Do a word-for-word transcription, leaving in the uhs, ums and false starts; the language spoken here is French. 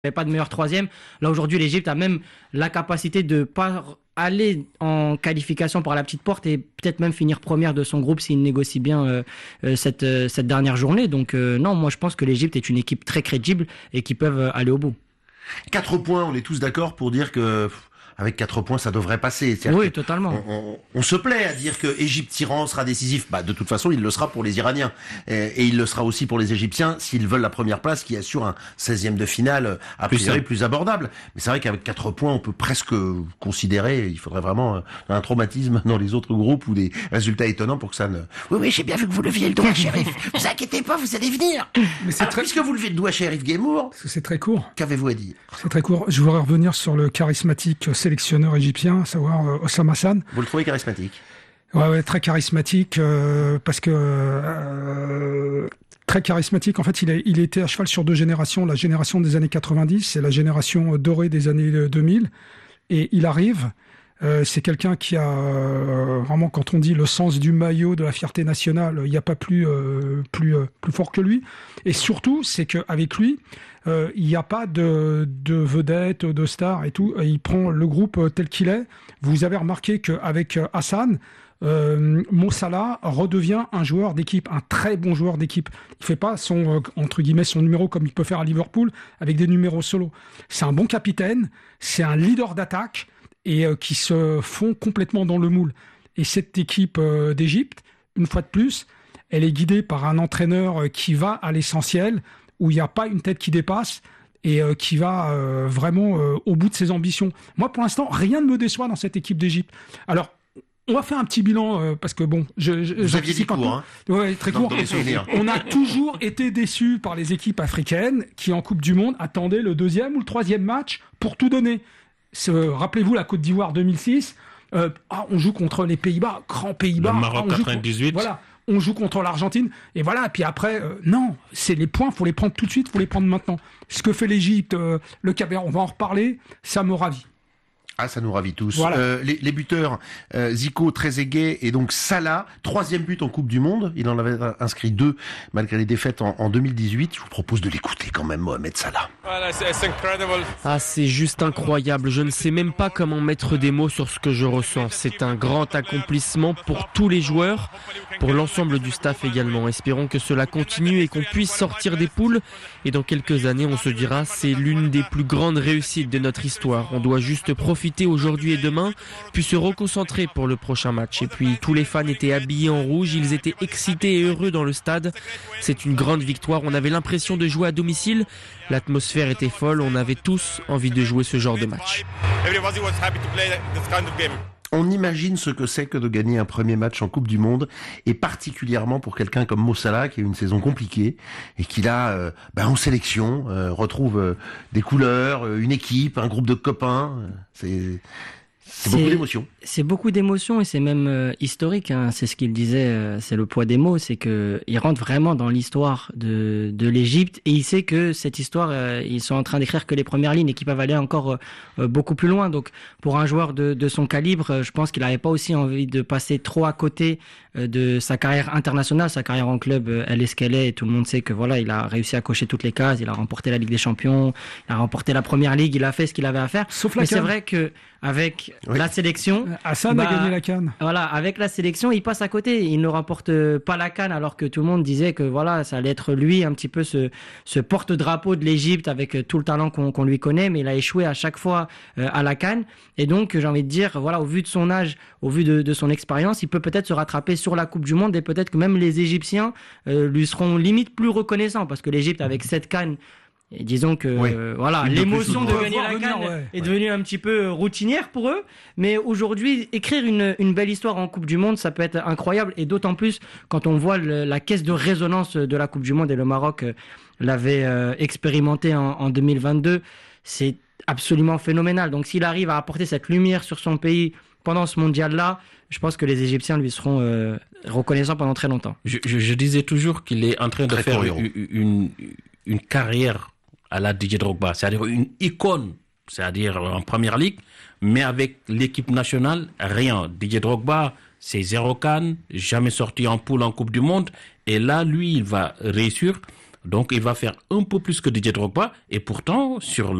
avait pas de meilleur troisième. Là, aujourd'hui, l'Égypte a même la capacité de pas aller en qualification par la petite porte et peut-être même finir première de son groupe s'il négocie bien euh, euh, cette, euh, cette dernière journée. Donc euh, non, moi je pense que l'Égypte est une équipe très crédible et qui peuvent euh, aller au bout. Quatre points, on est tous d'accord pour dire que... Avec quatre points, ça devrait passer. C'est-à-dire oui, totalement. On, on, on se plaît à dire que Égypte-Iran sera décisif. Bah, de toute façon, il le sera pour les Iraniens. Et, et il le sera aussi pour les Égyptiens s'ils veulent la première place qui assure un seizième de finale a priori plus, plus abordable. Mais c'est vrai qu'avec quatre points, on peut presque considérer, il faudrait vraiment un traumatisme dans les autres groupes ou des résultats étonnants pour que ça ne... Oui, oui, j'ai bien vu que vous leviez le doigt, Chérif. Vous inquiétez pas, vous allez venir. Mais c'est Alors, très... Puisque vous levez le doigt, Chérif Guémour... C'est très court. Qu'avez-vous à dire? C'est très court. Je voudrais revenir sur le charismatique sélectionneur égyptien, à savoir euh, Osama Hassan. Vous le trouvez charismatique? Ouais, ouais, très charismatique, euh, parce que euh, très charismatique. En fait, il a, il était à cheval sur deux générations, la génération des années quatre-vingt-dix et la génération dorée des années deux mille. Et il arrive. Euh, c'est quelqu'un qui a euh, vraiment, quand on dit le sens du maillot, de la fierté nationale, il n'y a pas plus euh, plus euh, plus fort que lui. Et surtout, c'est qu'avec lui, euh, il n'y a pas de de vedettes, de stars et tout. Et il prend le groupe tel qu'il est. Vous avez remarqué qu'avec Hassan, euh, Mo Salah redevient un joueur d'équipe, un très bon joueur d'équipe. Il fait pas son euh, entre guillemets son numéro comme il peut faire à Liverpool avec des numéros solo. C'est un bon capitaine, c'est un leader d'attaque. Et euh, qui se font complètement dans le moule. Et cette équipe euh, d'Égypte, une fois de plus, elle est guidée par un entraîneur euh, qui va à l'essentiel, où il n'y a pas une tête qui dépasse, et euh, qui va euh, vraiment euh, au bout de ses ambitions. Moi, pour l'instant, rien ne me déçoit dans cette équipe d'Égypte. Alors, on va faire un petit bilan, euh, parce que bon, je, je, Vous aviez dit court, hein. Ouais, très court. On a toujours été déçus par les équipes africaines, qui en Coupe du Monde attendaient le deuxième ou le troisième match pour tout donner. Euh, rappelez-vous la Côte d'Ivoire deux mille six, euh, ah, on joue contre les Pays-Bas, grand Pays-Bas. Le Maroc ah, quatre-vingt-dix-huit. Contre, voilà, on joue contre l'Argentine. Et voilà, et puis après, euh, non, c'est les points, faut les prendre tout de suite, faut les prendre maintenant. Ce que fait l'Égypte, euh, le Cap-Vert, on va en reparler, ça me ravit. Ah, ça nous ravit tous. Voilà. Euh, les, les buteurs, euh, Zico, Trezeguet et donc Salah, troisième but en Coupe du Monde. Il en avait inscrit deux malgré les défaites en, en deux mille dix-huit. Je vous propose de l'écouter quand même, Mohamed Salah. Ah, c'est juste incroyable. Je ne sais même pas comment mettre des mots sur ce que je ressens. C'est un grand accomplissement pour tous les joueurs, pour l'ensemble du staff également. Espérons que cela continue et qu'on puisse sortir des poules. Et dans quelques années, on se dira, c'est l'une des plus grandes réussites de notre histoire. On doit juste profiter aujourd'hui et demain, puis se reconcentrer pour le prochain match. Et puis tous les fans étaient habillés en rouge, ils étaient excités et heureux dans le stade. C'est une grande victoire, on avait l'impression de jouer à domicile, l'atmosphère était folle, on avait tous envie de jouer ce genre de match. On imagine ce que c'est que de gagner un premier match en Coupe du Monde, et particulièrement pour quelqu'un comme Mo Salah qui a eu une saison compliquée et qui là, euh, ben, en sélection, euh, retrouve euh, des couleurs, euh, une équipe, un groupe de copains. Euh, c'est c'est beaucoup d'émotions. C'est beaucoup d'émotions et c'est même euh, historique. Hein. C'est ce qu'il disait. Euh, c'est le poids des mots. C'est que il rentre vraiment dans l'histoire de de l'Égypte et il sait que cette histoire, euh, ils sont en train d'écrire que les premières lignes et qu'ils peuvent aller encore euh, beaucoup plus loin. Donc pour un joueur de de son calibre, euh, je pense qu'il n'avait pas aussi envie de passer trop à côté euh, de sa carrière internationale. Sa carrière en club, euh, elle est ce qu'elle est et tout le monde sait que voilà, il a réussi à cocher toutes les cases. Il a remporté la Ligue des Champions, il a remporté la Première Ligue, il a fait ce qu'il avait à faire. Sauf la Mais CAN. c'est vrai que avec oui. la sélection, Hassan bah, a gagné la CAN. Voilà, avec la sélection, il passe à côté. Il ne remporte pas la CAN alors que tout le monde disait que voilà, ça allait être lui un petit peu ce, ce porte-drapeau de l'Égypte avec tout le talent qu'on, qu'on lui connaît, mais il a échoué à chaque fois euh, à la CAN. Et donc, j'ai envie de dire, voilà, au vu de son âge, au vu de, de son expérience, il peut peut-être se rattraper sur la Coupe du Monde et peut-être que même les Égyptiens euh, lui seront limite plus reconnaissants parce que l'Égypte avec cette CAN. Et disons que oui. euh, voilà, Une l'émotion de, de gagner la CAN ouais. est devenue un petit peu routinière pour eux. Mais aujourd'hui, écrire une, une belle histoire en Coupe du Monde, ça peut être incroyable. Et d'autant plus quand on voit le, la caisse de résonance de la Coupe du Monde et le Maroc euh, l'avait euh, expérimenté en, en deux mille vingt-deux. C'est absolument phénoménal. Donc s'il arrive à apporter cette lumière sur son pays pendant ce mondial-là, je pense que les Égyptiens lui seront euh, reconnaissants pendant très longtemps. Je, je, je disais toujours qu'il est en train de très faire une, une, une carrière à la Didier Drogba, c'est-à-dire une icône, c'est-à-dire en première ligue, mais avec l'équipe nationale, rien. Didier Drogba, c'est zéro CAN, jamais sorti en poule en Coupe du Monde, et là, lui, il va réussir Donc il va faire un peu plus que Didier Drogba et pourtant sur